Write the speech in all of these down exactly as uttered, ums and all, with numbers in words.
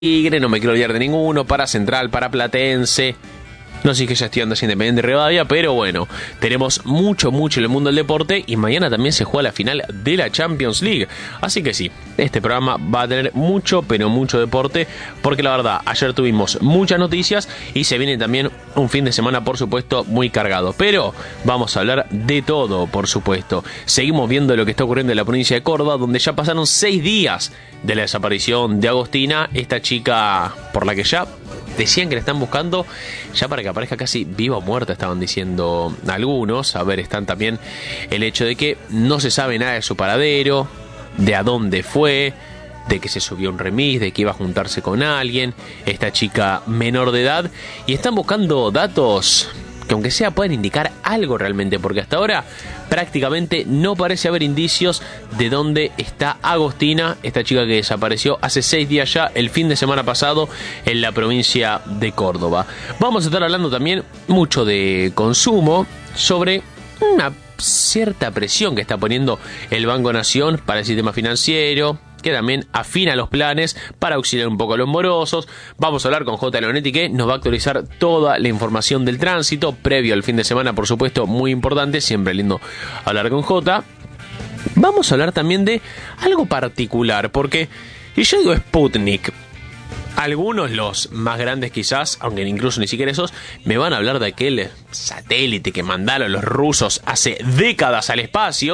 Tigre, no me quiero olvidar de ninguno, para Central, para Platense. No sé si que ya estoy andando hacia Independiente Rivadavia, pero bueno, tenemos mucho, mucho en el mundo del deporte y mañana también se juega la final de la Champions League. Así que sí, este programa va a tener mucho, pero mucho deporte, porque la verdad, ayer tuvimos muchas noticias y se viene también un fin de semana, por supuesto, muy cargado. Pero vamos a hablar de todo, por supuesto. Seguimos viendo lo que está ocurriendo en la provincia de Córdoba, donde ya pasaron seis días de la desaparición de Agostina, esta chica por la que ya decían que la están buscando ya para que aparezca casi viva o muerta, estaban diciendo algunos. A ver, están también el hecho de que no se sabe nada de su paradero, de a dónde fue, de que se subió a un remis, de que iba a juntarse con alguien, esta chica menor de edad, y están buscando datos que aunque sea pueden indicar algo realmente, porque hasta ahora prácticamente no parece haber indicios de dónde está Agostina, esta chica que desapareció hace seis días ya, el fin de semana pasado, en la provincia de Córdoba. Vamos a estar hablando también mucho de consumo, sobre una cierta presión que está poniendo el Banco Nación para el sistema financiero, que también afina los planes para auxiliar un poco a los morosos. Vamos a hablar con J. Leonetti, que nos va a actualizar toda la información del tránsito previo al fin de semana, por supuesto, muy importante, siempre lindo hablar con J. Vamos a hablar también de algo particular, porque, y yo digo Sputnik, algunos, los más grandes quizás, aunque incluso ni siquiera esos, me van a hablar de aquel satélite que mandaron los rusos hace décadas al espacio.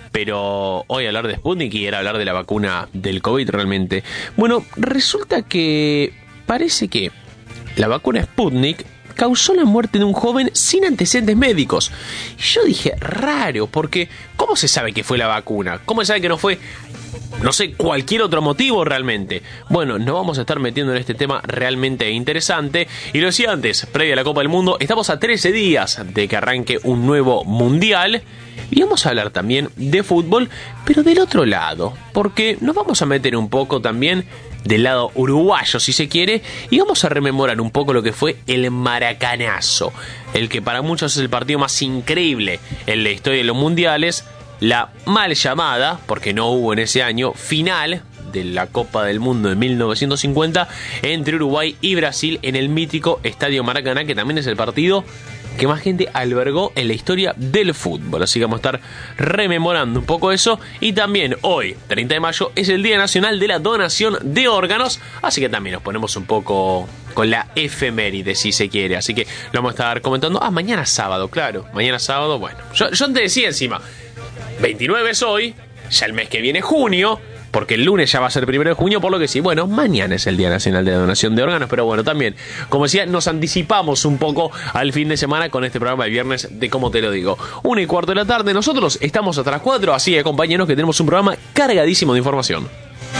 Pero hoy hablar de Sputnik y era hablar de la vacuna del COVID realmente. Bueno, resulta que parece que la vacuna Sputnik causó la muerte de un joven sin antecedentes médicos. Y yo dije, raro, porque ¿cómo se sabe que fue la vacuna? ¿Cómo se sabe que no fue, no sé, cualquier otro motivo realmente? Bueno, nos vamos a estar metiendo en este tema realmente interesante. Y lo decía antes, previa a la Copa del Mundo, estamos a trece días de que arranque un nuevo mundial. Y vamos a hablar también de fútbol, pero del otro lado, porque nos vamos a meter un poco también del lado uruguayo, si se quiere, y vamos a rememorar un poco lo que fue el Maracanazo, el que para muchos es el partido más increíble en la historia de los mundiales, la mal llamada, porque no hubo en ese año, final de la Copa del Mundo de mil novecientos cincuenta entre Uruguay y Brasil en el mítico Estadio Maracaná, que también es el partido que más gente albergó en la historia del fútbol. Así que vamos a estar rememorando un poco eso. Y también hoy, treinta de mayo, es el Día Nacional de la Donación de Órganos. Así que también nos ponemos un poco con la efeméride, si se quiere. Así que lo vamos a estar comentando. Ah, mañana sábado, claro. Mañana sábado, bueno. Yo, yo te decía encima, veintinueve es hoy, ya el mes que viene junio, porque el lunes ya va a ser primero de junio, por lo que sí, bueno, mañana es el Día Nacional de la Donación de Órganos, pero bueno, también, como decía, nos anticipamos un poco al fin de semana con este programa de viernes de Cómo Te Lo Digo. Una y cuarto de la tarde, nosotros estamos hasta las cuatro, así que acompáñenos que tenemos un programa cargadísimo de información.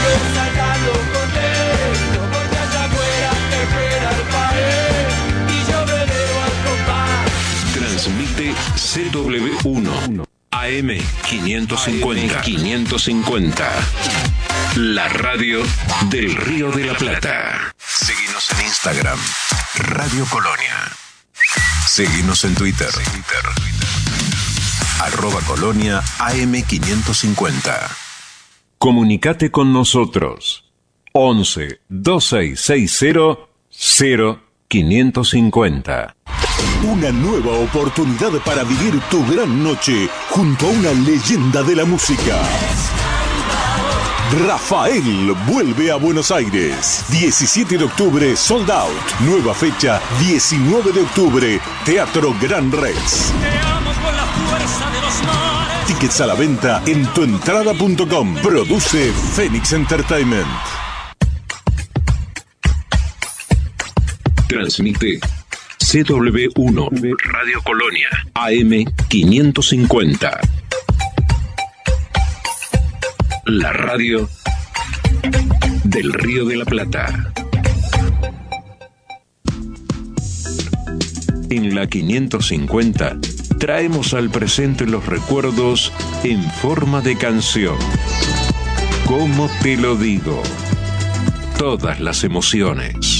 Transmite C W uno. A M quinientos cincuenta. quinientos cincuenta. La radio del Río de la Plata. Seguinos en Instagram, Radio Colonia. Seguinos en Twitter, arroba Colonia A M quinientos cincuenta. Comunicate con nosotros. once, veintiséis sesenta, cero quinientos cincuenta. Una nueva oportunidad para vivir tu gran noche junto a una leyenda de la música. Rafael vuelve a Buenos Aires. diecisiete de octubre, sold out. Nueva fecha, diecinueve de octubre, Teatro Gran Rex. Tickets a la venta en tuentrada punto com. Produce Phoenix Entertainment. Transmite C W uno, Radio Colonia, A M quinientos cincuenta. La radio del Río de la Plata. En la quinientos cincuenta traemos al presente los recuerdos en forma de canción. ¿Cómo te lo digo? Todas las emociones.